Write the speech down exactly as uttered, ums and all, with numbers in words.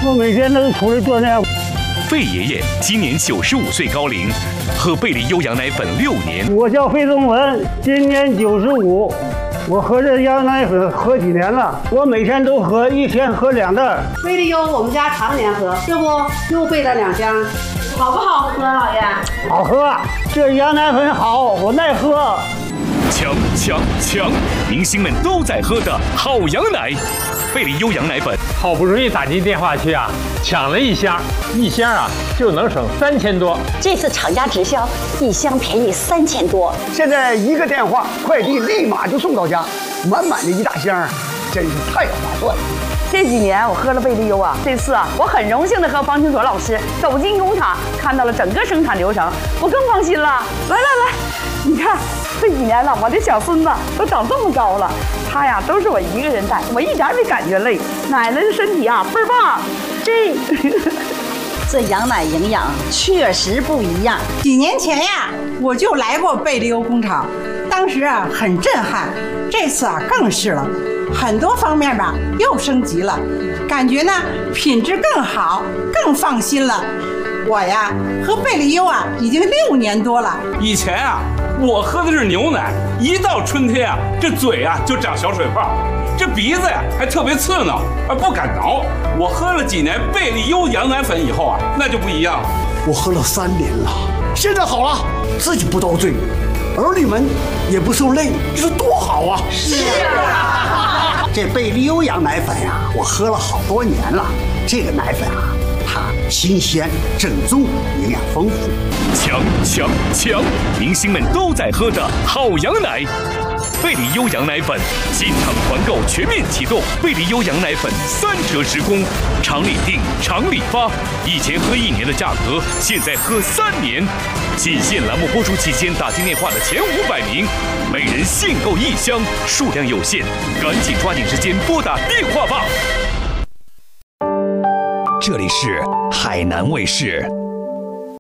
我每天都出来锻炼。 费爷爷今年九十五岁高龄，喝贝利优羊奶粉六年。 我叫费宗文，今年九十五，我喝这羊奶粉喝几年了？我每天都喝，一天喝两袋。 贝利优我们家常年喝，这不又备了两箱，好不好喝，老爷？ 好喝，这羊奶粉好，我耐喝。 强强强！明星们都在喝的好羊奶，贝利优羊奶粉。 好不容易打进电话去啊，抢了一箱，一箱啊就能省三千多。 这次厂家直销，一箱便宜三千多。 现在一个电话，快递立马就送到家，满满的一大箱，真是太划算了。 这几年我喝了贝利优啊，这次啊，我很荣幸的和方清楚老师走进工厂，看到了整个生产流程，我更放心了。来来来，你看这几年了，我的小孙子都长这么高了，他呀都是我一个人带，我一点没感觉累。奶奶的身体啊倍儿棒，这这羊奶营养确实不一样。 几年前呀，我就来过贝利优工厂，当时啊很震撼，这次啊更是了。很多方面吧又升级了，感觉呢品质更好，更放心了。我呀喝贝利优啊已经六年多了。 以前啊我喝的是牛奶，一到春天啊这嘴啊就长小水泡，这鼻子呀还特别刺挠，啊不敢挠。我喝了几年贝利优羊奶粉以后啊，那就不一样了。 我喝了三年了，现在好了，自己不遭罪，儿女们也不受累，这是多好啊！ 是啊， 这贝利优羊奶粉呀、啊，我喝了好多年了。这个奶粉啊，它新鲜、正宗，营养丰富。 强强强！明星们都在喝的好羊奶。贝利优羊奶粉进场团购全面启动，贝利优羊奶粉三折时供，厂里订，厂里发。以前喝一年的价格，现在喝三年。仅限栏目播出期间打进电话的前五百名，每人限购一箱，数量有限，赶紧抓紧时间拨打电话吧。这里是海南卫视。